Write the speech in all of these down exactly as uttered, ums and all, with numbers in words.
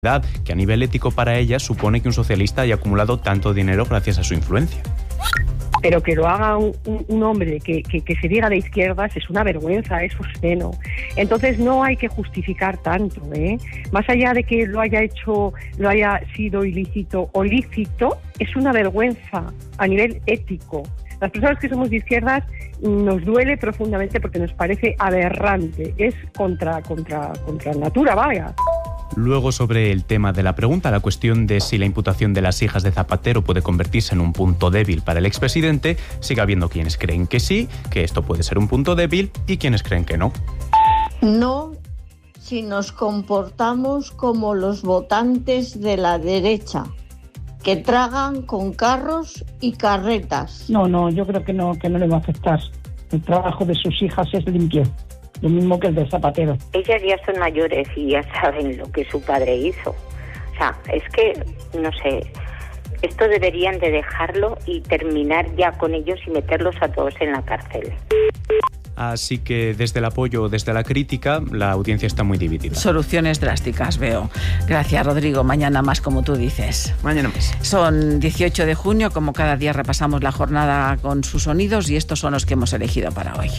que a nivel ético para ella supone que un socialista haya acumulado tanto dinero gracias a su influencia. Pero que lo haga un, un, un hombre que, que, que se diga de izquierdas es una vergüenza, es obsceno. Entonces no hay que justificar tanto, ¿eh? Más allá de que lo haya hecho, lo haya sido ilícito o lícito, es una vergüenza a nivel ético. Las personas que somos de izquierdas nos duele profundamente porque nos parece aberrante, es contra, contra, contra natura, vaya. Luego, sobre el tema de la pregunta, la cuestión de si la imputación de las hijas de Zapatero puede convertirse en un punto débil para el expresidente, sigue habiendo quienes creen que sí, que esto puede ser un punto débil, y quienes creen que no. No, si nos comportamos como los votantes de la derecha, que tragan con carros y carretas. No, no, yo creo que no, que no le va a afectar. El trabajo de sus hijas es limpio. Lo mismo que el de Zapatero. Ellas ya son mayores y ya saben lo que su padre hizo. O sea, es que, no sé, esto deberían de dejarlo y terminar ya con ellos y meterlos a todos en la cárcel. Así que desde el apoyo o desde la crítica, la audiencia está muy dividida. Soluciones drásticas, veo. Gracias, Rodrigo. Mañana más, como tú dices. Mañana más. Son dieciocho de junio, como cada día repasamos la jornada con sus sonidos y estos son los que hemos elegido para hoy.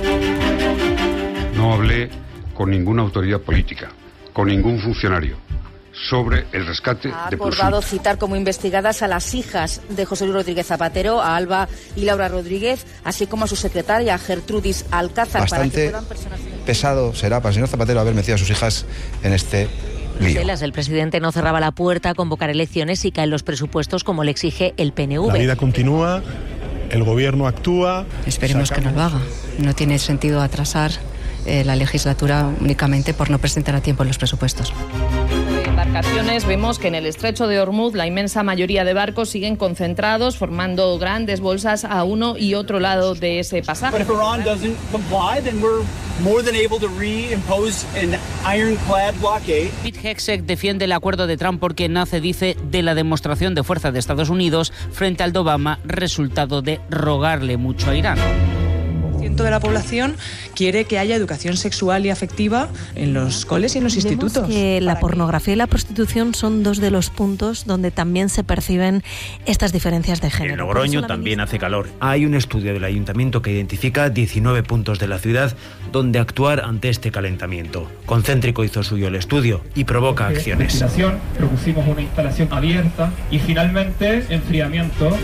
No hablé con ninguna autoridad política, con ningún funcionario, sobre el rescate ha de acordado presuntos. citar como investigadas a las hijas de José Luis Rodríguez Zapatero, a Alba y Laura Rodríguez, así como a su secretaria Gertrudis Alcázar. Bastante para que personas... pesado será para el señor Zapatero haber metido a sus hijas en este lío. El presidente no cerraba la puerta a convocar elecciones y caen los presupuestos como le exige el P N V. La vida continúa, el gobierno actúa. Esperemos sacamos... que no lo haga. No tiene sentido atrasar eh, la legislatura únicamente por no presentar a tiempo los presupuestos. Embarcaciones, vemos que en el estrecho de Ormuz la inmensa mayoría de barcos siguen concentrados, formando grandes bolsas a uno y otro lado de ese pasaje. Pete Hegseth defiende el acuerdo de Trump porque nace, dice, de la demostración de fuerza de Estados Unidos frente al de Obama, resultado de rogarle mucho a Irán. De la población quiere que haya educación sexual y afectiva en los coles y en los Vemos institutos. Que la pornografía y la prostitución son dos de los puntos donde también se perciben estas diferencias de género. En Logroño también hace calor. Hay un estudio del ayuntamiento que identifica diecinueve puntos de la ciudad donde actuar ante este calentamiento. Concéntrico hizo suyo el estudio y provoca acciones. Propusimos una instalación abierta y finalmente enfriamiento.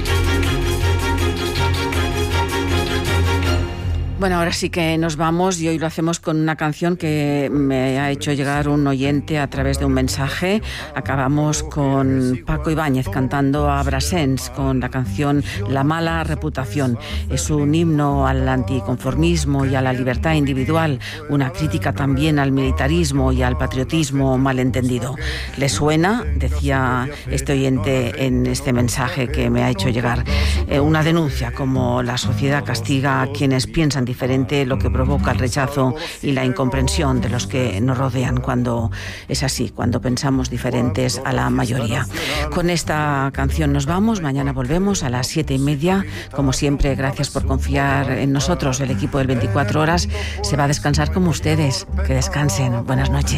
Bueno, ahora sí que nos vamos y hoy lo hacemos con una canción que me ha hecho llegar un oyente a través de un mensaje. Acabamos con Paco Ibáñez cantando a Brassens con la canción La mala reputación. Es un himno al anticonformismo y a la libertad individual, una crítica también al militarismo y al patriotismo malentendido. ¿Le suena? Decía este oyente en este mensaje que me ha hecho llegar. Eh, una denuncia como la sociedad castiga a quienes piensan diferente, lo que provoca el rechazo y la incomprensión de los que nos rodean cuando es así, cuando pensamos diferentes a la mayoría. Con esta canción nos vamos, mañana volvemos a las siete y media. Como siempre, gracias por confiar en nosotros. El equipo del veinticuatro horas se va a descansar como ustedes. Que descansen. Buenas noches.